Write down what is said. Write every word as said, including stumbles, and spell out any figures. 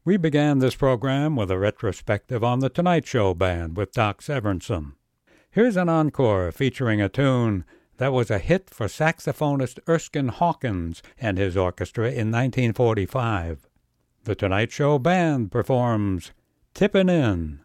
We began this program with a retrospective on The Tonight Show Band with Doc Severinsen. Here's an encore featuring a tune that was a hit for saxophonist Erskine Hawkins and his orchestra in nineteen forty-five. The Tonight Show Band performs Tippin' In.